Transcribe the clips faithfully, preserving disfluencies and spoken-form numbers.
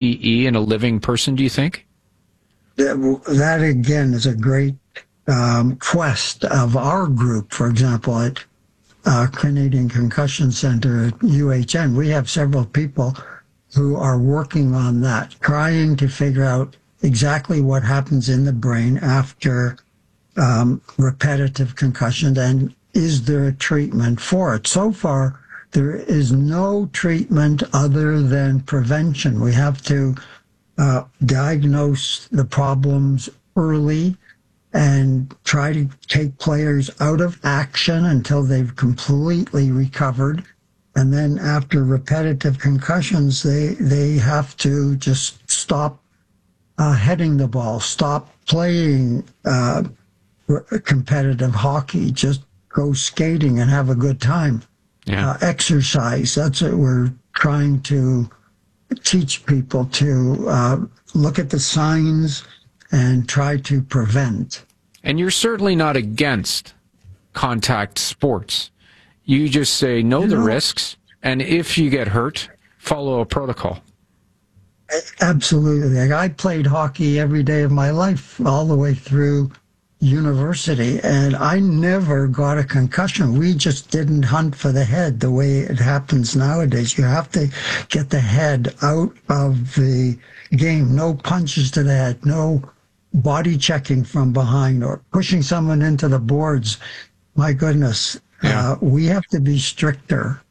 P E in a living person, do you think? That, again, is a great um, quest of our group. For example, at uh, Canadian Concussion Center at U H N, we have several people who are working on that, trying to figure out exactly what happens in the brain after um, repetitive concussions, and is there a treatment for it? So far, there is no treatment other than prevention. We have to uh, diagnose the problems early and try to take players out of action until they've completely recovered. And then after repetitive concussions, they, they have to just stop uh, heading the ball, stop playing uh, competitive hockey, just go skating and have a good time. Yeah. Uh, exercise, that's what we're trying to teach people, to uh, look at the signs and try to prevent. And you're certainly not against contact sports. You just say, know the risks, and if you get hurt, follow a protocol. Absolutely. Like, I played hockey every day of my life, all the way through university, and I never got a concussion. We just didn't hunt for the head the way it happens nowadays. You have to get the head out of the game. No punches to the head, no body checking from behind or pushing someone into the boards. My goodness. Yeah. Uh, we have to be stricter.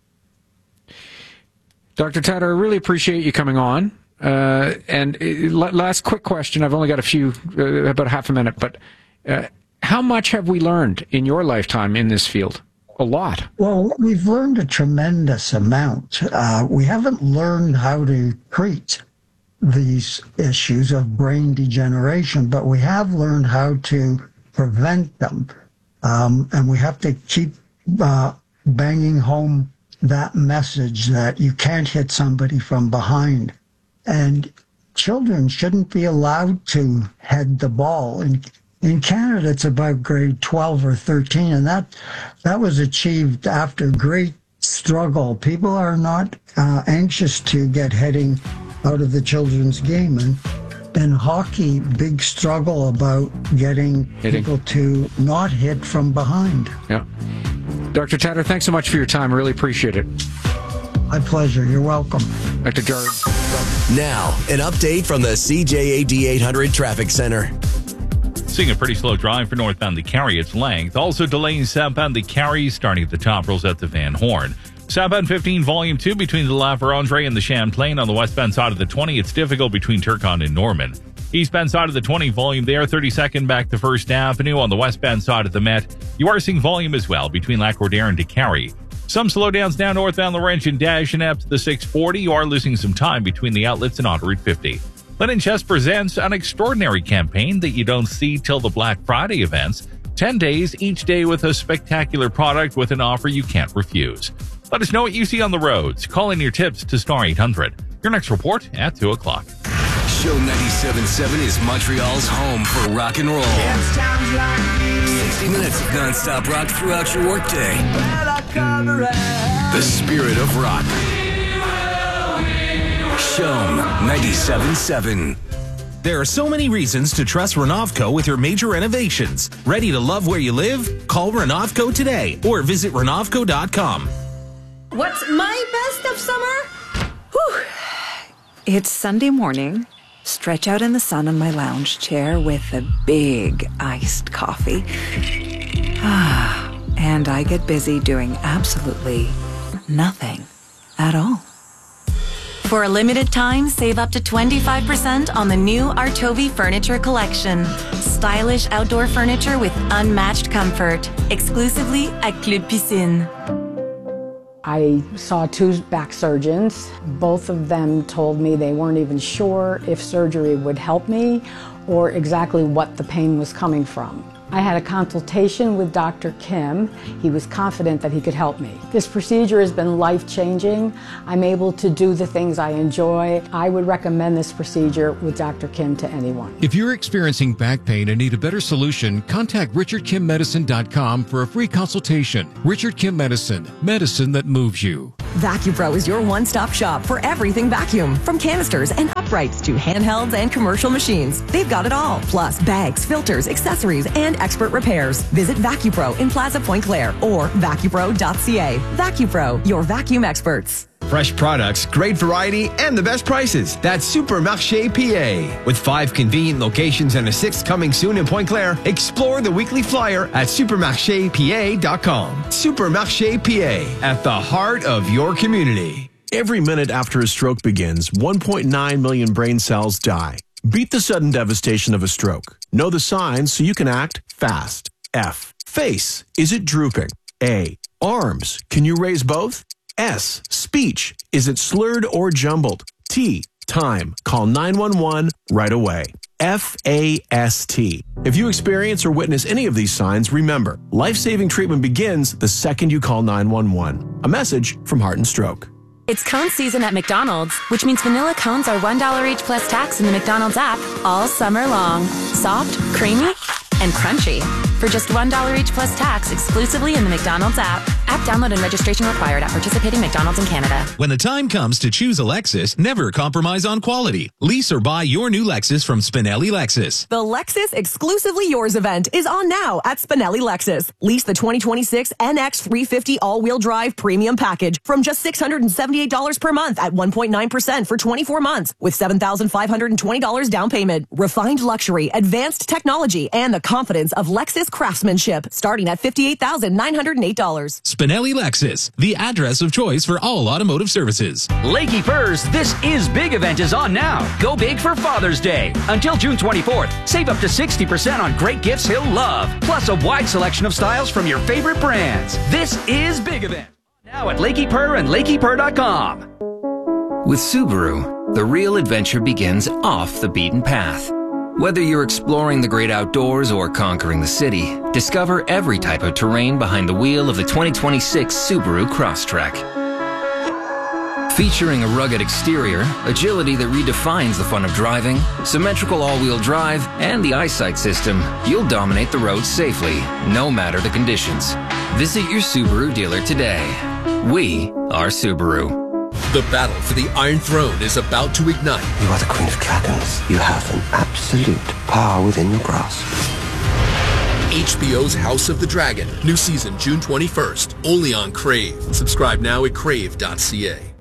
Doctor Tatter, I really appreciate you coming on. Uh, and uh, last quick question. I've only got a few, uh, about half a minute, but uh, how much have we learned in your lifetime in this field? A lot. Well, we've learned a tremendous amount. Uh, we haven't learned how to treat these issues of brain degeneration, but we have learned how to prevent them. Um, and we have to keep uh, banging home that message that you can't hit somebody from behind. And children shouldn't be allowed to head the ball. And in Canada, it's about grade twelve or thirteen, and that that was achieved after great struggle. People are not uh, anxious to get heading out of the children's game. And in hockey, big struggle about getting Hitting. people to not hit from behind. Yeah. Doctor Tatter, thanks so much for your time. I really appreciate it. My pleasure. You're welcome. Doctor Jared. Now, an update from the C J A D eight hundred Traffic Center. Seeing a pretty slow drive for northbound the Carry, its length. Also delays southbound the Carry, starting at the top, rolls out to Van Horn. Southbound fifteen, volume two, between the La Vérendrye and the Champlain. On the westbound side of the twenty, it's difficult between Turcotte and Norman. Eastbound side of the twenty, volume there, thirty-second back to First Avenue. On the westbound side of the Met, you are seeing volume as well between Lac-Roudère and DeCarry. Some slowdowns down northbound Laurentian Dash and up to the six forty. You are losing some time between the outlets and Autoroute fifty. Linen Chest presents an extraordinary campaign that you don't see till the Black Friday events. ten days, each day with a spectacular product with an offer you can't refuse. Let us know what you see on the roads. Call in your tips to Star eight hundred. Your next report at two o'clock. Show ninety-seven point seven is Montreal's home for rock and roll. sixty minutes of non-stop rock throughout your workday. The spirit of rock. Show ninety-seven point seven. There are so many reasons to trust Renovco with your major renovations. Ready to love where you live? Call Renovco today or visit Renovco dot com. What's my best of summer? Whew. It's Sunday morning. Stretch out in the sun on my lounge chair with a big iced coffee. Ah, and I get busy doing absolutely nothing at all. For a limited time, save up to twenty-five percent on the new Artovi Furniture Collection. Stylish outdoor furniture with unmatched comfort. Exclusively at Club Piscine. I saw two back surgeons. Both of them told me they weren't even sure if surgery would help me or exactly what the pain was coming from. I had a consultation with Doctor Kim. He was confident that he could help me. This procedure has been life-changing. I'm able to do the things I enjoy. I would recommend this procedure with Doctor Kim to anyone. If you're experiencing back pain and need a better solution, contact Richard Kim Medicine dot com for a free consultation. Richard Kim Medicine, medicine that moves you. VacuPro is your one-stop shop for everything vacuum, from canisters and uprights to handhelds and commercial machines. They've got it all, plus bags, filters, accessories, and expert repairs. Visit VacuPro in Plaza Point Claire or vacupro dot c a. VacuPro, your vacuum experts. Fresh products, great variety, and the best prices. That's Supermarché P A. With five convenient locations and a sixth coming soon in Point Claire, explore the weekly flyer at supermarché p a dot com. Supermarché P A, at the heart of your community. Every minute after a stroke begins, one point nine million brain cells die. Beat the sudden devastation of a stroke. Know the signs so you can act fast. F. Face. Is it drooping? A. Arms. Can you raise both? S. Speech. Is it slurred or jumbled? T. Time. Call nine one one right away. F A S T. If you experience or witness any of these signs, remember, life-saving treatment begins the second you call nine one one. A message from Heart and Stroke. It's cone season at McDonald's, which means vanilla cones are one dollar each plus tax in the McDonald's app all summer long. Soft, creamy, and crunchy. For just one dollar each plus tax exclusively in the McDonald's app. App download and registration required at participating McDonald's in Canada. When the time comes to choose a Lexus, never compromise on quality. Lease or buy your new Lexus from Spinelli Lexus. The Lexus Exclusively Yours event is on now at Spinelli Lexus. Lease the twenty twenty-six N X three fifty all-wheel drive premium package from just six hundred seventy-eight dollars per month at one point nine percent for twenty-four months with seven thousand five hundred twenty dollars down payment. Refined luxury, advanced technology, and the confidence of Lexus craftsmanship starting at fifty-eight thousand nine hundred eight dollars. Spinelli Lexus, the address of choice for all automotive services. Lakey Furs, this is big event is on now. Go big for Father's Day. Until June twenty-fourth, save up to sixty percent on great gifts he'll love, plus a wide selection of styles from your favorite brands. This is big event. Now at Lakey Purr and lakey purr dot com. With Subaru, the real adventure begins off the beaten path. Whether you're exploring the great outdoors or conquering the city, discover every type of terrain behind the wheel of the twenty twenty-six Subaru Crosstrek. Featuring a rugged exterior, agility that redefines the fun of driving, symmetrical all-wheel drive, and the eyesight system, you'll dominate the roads safely, no matter the conditions. Visit your Subaru dealer today. We are Subaru. The battle for the Iron Throne is about to ignite. You are the Queen of Dragons. You have an absolute power within your grasp. H B O's House of the Dragon. New season June twenty-first. Only on Crave. Subscribe now at crave dot c a.